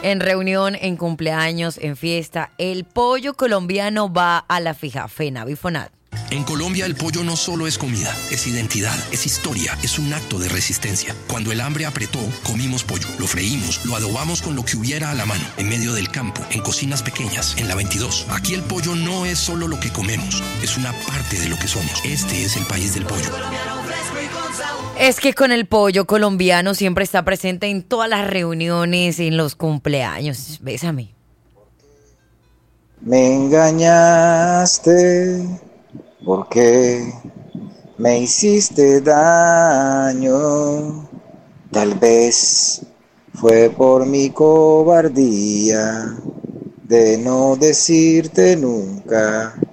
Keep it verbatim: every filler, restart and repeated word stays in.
En reunión, en cumpleaños, en fiesta, el pollo colombiano va a la fija. Fena, Bifonat. En Colombia el pollo no solo es comida, es identidad, es historia, es un acto de resistencia. Cuando el hambre apretó, comimos pollo, lo freímos, lo adobamos con lo que hubiera a la mano, en medio del campo, en cocinas pequeñas, en la veintidós. Aquí el pollo no es solo lo que comemos, es una parte de lo que somos. Este es el país del pollo. Es que con el pollo colombiano siempre está presente en todas las reuniones, en los cumpleaños. Bésame. Me engañaste porque me hiciste daño. Tal vez fue por mi cobardía de no decirte nunca